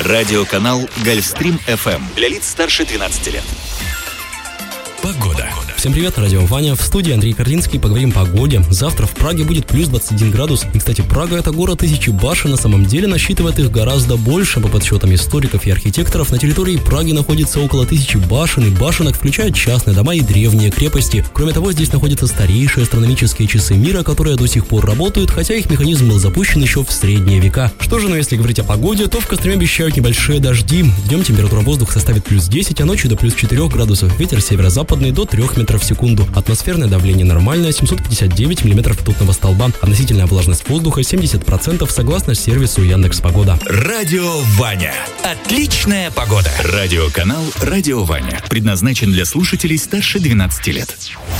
Радиоканал «Гольфстрим FM» для лиц старше 12 лет. Погода. Всем привет, радио Ваня. В студии Андрей Карлинский. Поговорим о погоде. Завтра в Праге будет плюс 21 градус. И, кстати, Прага — это город тысячи башен. На самом деле насчитывает их гораздо больше. По подсчетам историков и архитекторов, на территории Праги находится около 1000 башен. И башенок включают частные дома и древние крепости. Кроме того, здесь находятся старейшие астрономические часы мира, которые до сих пор работают, хотя их механизм был запущен еще в средние века. Что же, если говорить о погоде, то в Костроме обещают небольшие дожди. Днем температура воздуха составит плюс 10, а ночью до плюс 4 градусов. Ветер северо-западный до 3 метров в секунду. Атмосферное давление нормальное, 759 миллиметров ртутного столба. Относительная влажность воздуха 70% согласно сервису Яндекс.Погода. Радио Ваня. Отличная погода. Радиоканал «Радио Ваня» предназначен для слушателей старше 12 лет.